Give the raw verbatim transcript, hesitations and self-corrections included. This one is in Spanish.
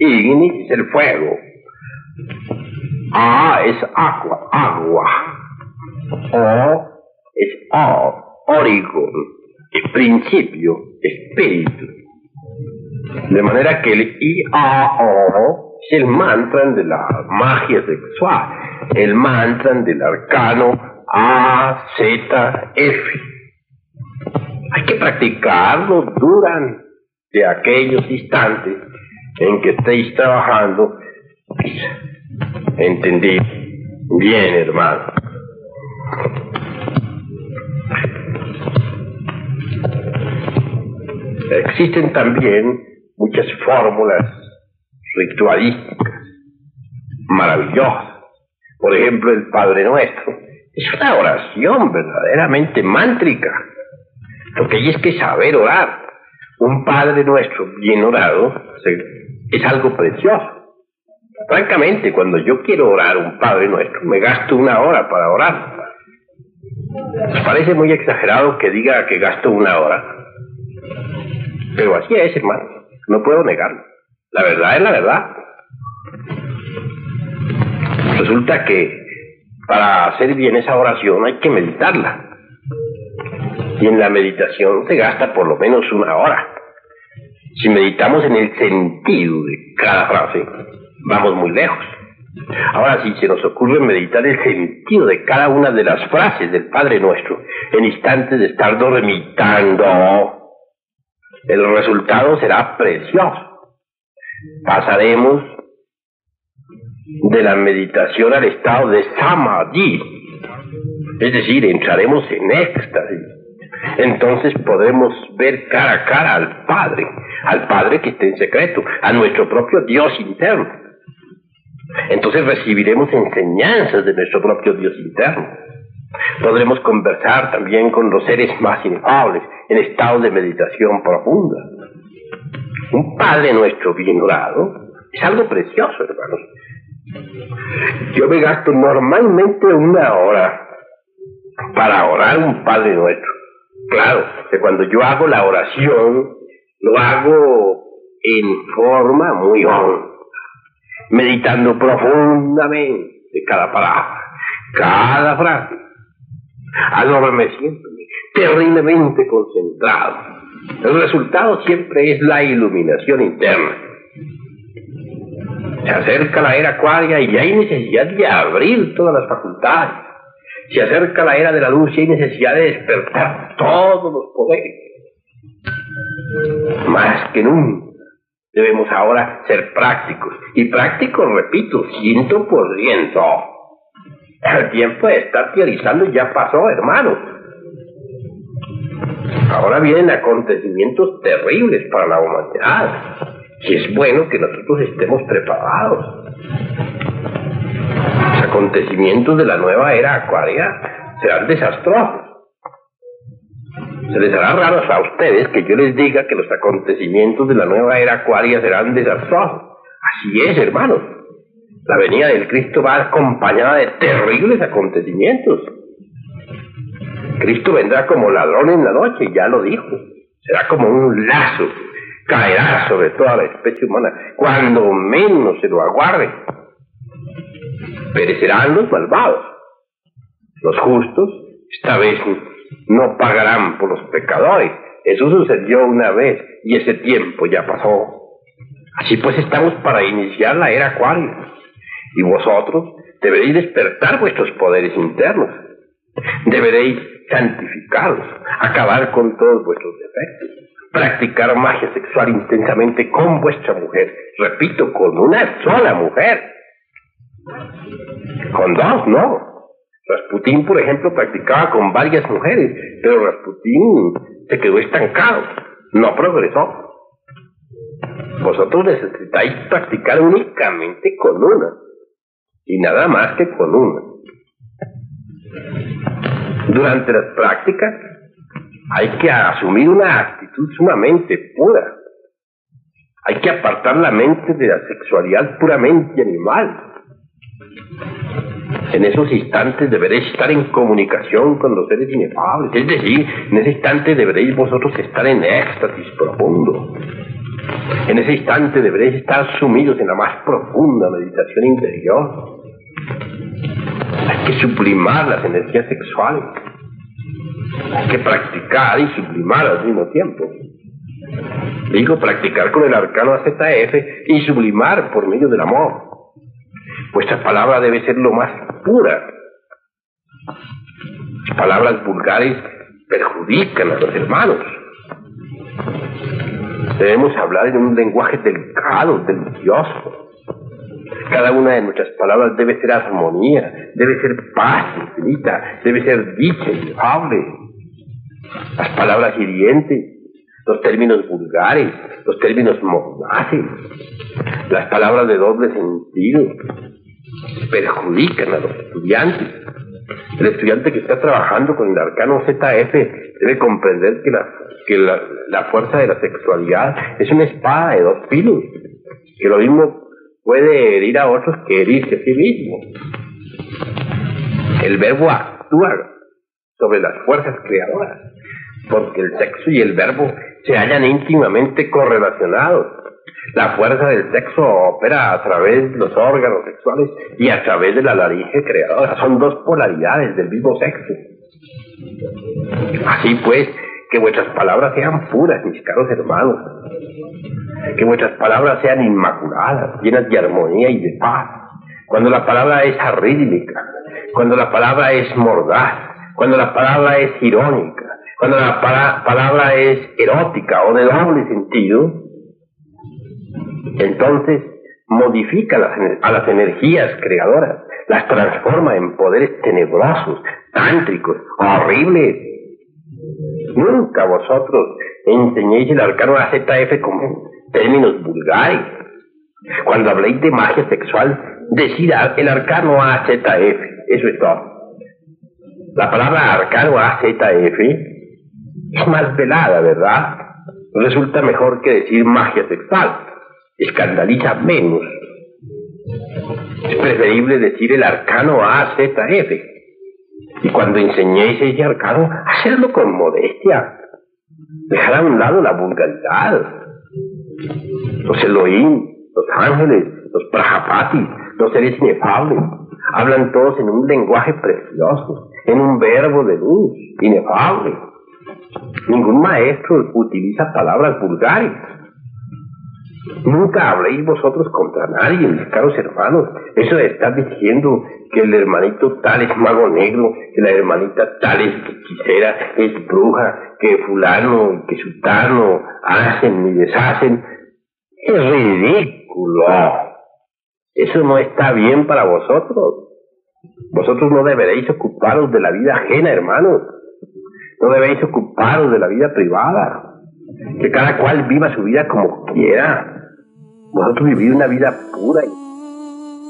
Ignis es el fuego. A es agua, agua. O es O, origo, el principio, espíritu. De manera que el I A O es el mantra de la magia sexual, el mantra del arcano A Z F. Hay que practicarlo durante aquellos instantes en que estéis trabajando. Entendí bien, hermano. Existen también muchas fórmulas ritualísticas maravillosas. Por ejemplo, el Padre Nuestro es una oración verdaderamente mántrica. Lo que hay es que saber orar. Un Padre Nuestro bien orado es algo precioso. Francamente, cuando yo quiero orar un Padre Nuestro, me gasto una hora para orar. ¿Les parece muy exagerado que diga que gasto una hora? Pero así es, hermano. No puedo negarlo. La verdad es la verdad. Resulta que para hacer bien esa oración hay que meditarla. Y en la meditación se gasta por lo menos una hora. Si meditamos en el sentido de cada frase, vamos muy lejos. Ahora, si se nos ocurre meditar el sentido de cada una de las frases del Padre Nuestro, en instantes de estar dormitando, el resultado será precioso. Pasaremos de la meditación al estado de samadhi, es decir, entraremos en éxtasis. Entonces podremos ver cara a cara al Padre, al Padre que está en secreto, a nuestro propio Dios interno. Entonces recibiremos enseñanzas de nuestro propio Dios interno. Podremos conversar también con los seres más inefables en estados de meditación profunda. Un Padre Nuestro bien orado es algo precioso, hermanos. Yo me gasto normalmente una hora para orar un Padre Nuestro. Claro, que cuando yo hago la oración, lo hago en forma muy honda, meditando profundamente cada palabra, cada frase, adormeciéndome, terriblemente concentrado. El resultado siempre es la iluminación interna. Se acerca la era acuaria y hay necesidad de abrir todas las facultades. Se acerca la era de la luz y hay necesidad de despertar todos los poderes. Más que nunca debemos ahora ser prácticos. Y prácticos, repito, ciento por ciento. El tiempo de estar teorizando ya pasó, hermanos. Ahora vienen acontecimientos terribles para la humanidad. Y es bueno que nosotros estemos preparados. Los acontecimientos de la nueva era acuaria serán desastrosos. Se les hará raro a ustedes que yo les diga que los acontecimientos de la nueva era acuaria serán desastrosos. Así es, hermanos. La venida del Cristo va acompañada de terribles acontecimientos. Cristo vendrá como ladrón en la noche, ya lo dijo. Será como un lazo. Caerá sobre toda la especie humana cuando menos se lo aguarde. Perecerán los malvados. Los justos, esta vez, no pagarán por los pecadores. Eso sucedió una vez y ese tiempo ya pasó. Así pues estamos para iniciar la era acuaria. Y vosotros deberéis despertar vuestros poderes internos. Deberéis santificarlos, acabar con todos vuestros defectos, practicar magia sexual intensamente con vuestra mujer. Repito, con una sola mujer. Con dos, no. Rasputín, por ejemplo, practicaba con varias mujeres, pero Rasputín se quedó estancado, no progresó. Vosotros necesitáis practicar únicamente con una, y nada más que con una. Durante las prácticas hay que asumir una actitud sumamente pura. Hay que apartar la mente de la sexualidad puramente animal. En esos instantes deberéis estar en comunicación con los seres inefables. Es decir, en ese instante deberéis vosotros estar en éxtasis profundo. En ese instante deberéis estar sumidos en la más profunda meditación interior. Hay que sublimar las energías sexuales. Hay que practicar y sublimar al mismo tiempo. Digo, practicar con el arcano A Z F y sublimar por medio del amor. Vuestra palabra debe ser lo más pura. Las palabras vulgares perjudican a los hermanos. Debemos hablar en un lenguaje delicado, delicioso. Cada una de nuestras palabras debe ser armonía, debe ser paz infinita, debe ser dicha inefable. Las palabras hirientes, los términos vulgares, los términos mordaces, las palabras de doble sentido perjudican a los estudiantes. El estudiante que está trabajando con el arcano Z F debe comprender que la, que la, la fuerza de la sexualidad es una espada de dos filos, que lo mismo puede herir a otros que herirse a sí mismo. El verbo actúa sobre las fuerzas creadoras, porque el sexo y el verbo se hallan íntimamente correlacionados. La fuerza del sexo opera a través de los órganos sexuales y a través de la laringe creadora. Son dos polaridades del mismo sexo. Así pues, que vuestras palabras sean puras, mis caros hermanos. Que vuestras palabras sean inmaculadas, llenas de armonía y de paz. Cuando la palabra es arrítmica, cuando la palabra es mordaz, cuando la palabra es irónica, cuando la para- palabra es erótica o de doble sentido, entonces modifica las, a las energías creadoras, las transforma en poderes tenebrosos, tántricos, horribles. Nunca vosotros enseñéis el arcano A Z F como términos vulgares. Cuando habléis de magia sexual, decid el arcano A Z F, eso es todo. La palabra arcano A Z F es más velada, ¿verdad? Resulta mejor que decir magia sexual. Escandaliza menos. Es preferible decir el arcano A Z F. Y cuando enseñéis ese arcano, hacerlo con modestia. Dejar a un lado la vulgaridad. Los Elohim, los ángeles, los Prajapatis, los seres inefables, hablan todos en un lenguaje precioso, en un verbo de luz, inefable. Ningún maestro utiliza palabras vulgares. Nunca habléis vosotros contra nadie, mis caros hermanos. Eso de estar diciendo que el hermanito tal es mago negro, que la hermanita tal es hechicera, es bruja, que fulano y que sutano hacen y deshacen, es ridículo. Eso no está bien para vosotros. Vosotros no deberéis ocuparos de la vida ajena, hermanos. No debéis ocuparos de la vida privada. Que cada cual viva su vida como quiera. Vosotros vivís una vida pura y